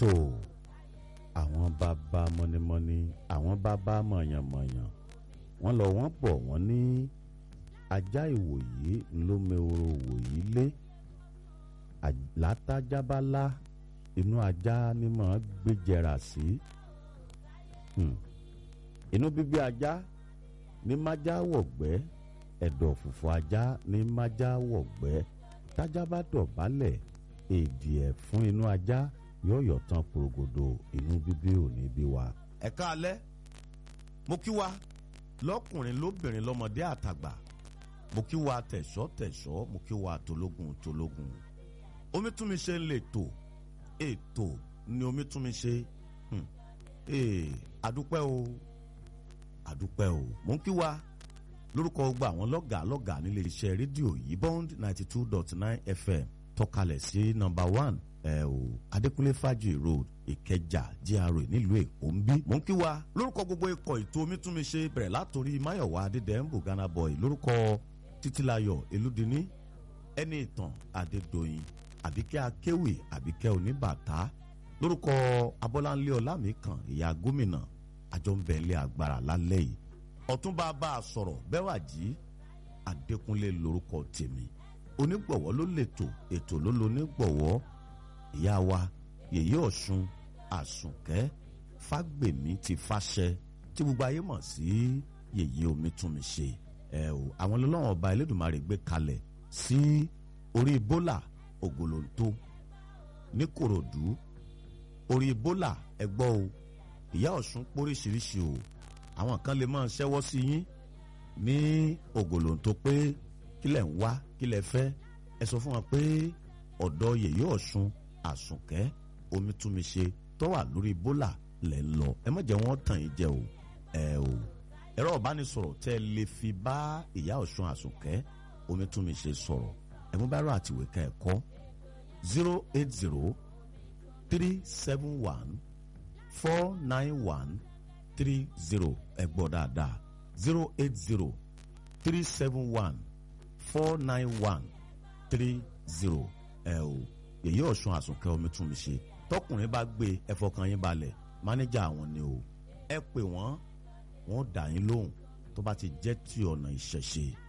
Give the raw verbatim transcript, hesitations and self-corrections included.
tó àwọn bàbá mọ́nímọ́ní àwọn bàbá mọ̀yànmọ̀yàn wọ́n lọ wọ́n bọ̀ wọ́n ní ajá ìwòyí ló mehoro òwòyí lé látàjábálá inú ajá ni mọ̀ ọ́n gbéjẹrà sí inú bíbí ajá ní májá wọ̀gbẹ́ ẹ̀dọ̀ fùfù ajá ní májá wọ̀gbẹ́ tájá bá dọ̀bálẹ̀ èdè ẹ̀ fún inú ajá yóò yọ̀ tán porogodo inú bíbí ò ní bí wa. ẹ káalẹ́ mo kí wa lọ́kùnrin lóbìnrin lọ́mọdé àtàgbà mo kí wa tẹ̀sọ́ tẹ̀sọ́ mo kí wa tológun tológun Omítúnmiṣe ń lè tò ètò ni Omítúnmiṣe ee adúpẹ́ o adúpẹ́ o mo ń kí wa lórúkọ gbogbo àwọn lọ́gàá lọ́gàá nílé iṣẹ́ rédíò yìí Bond ninety two dot nine F M tọ́kalẹ̀ sí nọ́mbà one ẹ o Adékúnlé Fájuyì road Ìkẹjà G R A nílùú Èkó ń bí. mo ń kí wa lórúkọ gbogbo ikọ̀ ètò Omítúnmiṣe bẹ̀rẹ̀ látòrí Máyọ̀wá Adédèmbù Ghana boy lórúkọ Títílayọ̀ Elúdiní ẹni ìtàn Adédoyin Àbíkẹ́ Akéwì Àbíkẹ́ Oníbàtà lórúkọ Abọ́láńlé Ọlámìkan ìyá gómìnà àjọǹbẹ̀lẹ̀ agbára lálẹ́ yìí ọ̀túnba bá a sọ̀rọ̀ Bẹ́wàjí Adékúnlé lórúkọ tèmi onígbọ̀wọ́ ló lètò ètò ló lo onígbọ̀wọ́ ìyá wa Yèyé Ọ̀ṣun Àsùnkẹ́ Fágbèmí ti Fáṣẹ tí gbogbo ayé mọ̀ sí Yèyé Omítúnmiṣe ẹ o àwọn ọlọ́wọ́n ọba Elédùmarè gbé kalẹ̀ sí orí bólà Ògòlóńtó ní Kòròdú orí bólà ẹgbọ́ o ìyá Ọ̀ṣun póríṣiríṣi o àwọn kan lè máa ṣẹ́wọ́ sí yín ní Ògòlóńtó pé kílẹ̀ ń wá kílẹ̀ fẹ́ ẹ sọ fún wọn pé ọ̀dọ̀ Yèyé Ọ̀ṣun Àsùnkẹ́ Omítúnmiṣe tó wà lórí bólà lẹ̀ ń lọ ẹ má jẹ́ wọ́n tàn yín jẹ o ẹ o ẹ̀rọ ìbánisọ̀rọ̀ tẹ́ lè fi bá ìyá Ọ̀ṣun Àsùnkẹ́ Omítúnmiṣe sọ̀rọ̀ ẹ mú báírò àtìwé ká ẹ kọ zero eight zero three seven one four nine one three zero ẹ gbọ́ dáadáa zero eight zero three seven one four nine one three zero ẹ o Yèyé Ọ̀ṣun Àsùnkẹ́ Omítúnmiṣe tọkùnrin bá gbé ẹ fọkàn yín balẹ̀ mánéjà àwọn ni o ẹ pè wọ́n wọ́n dá yín lóhùn tó bá ti jẹ́ ti ọ̀nà ìṣẹ̀ṣe.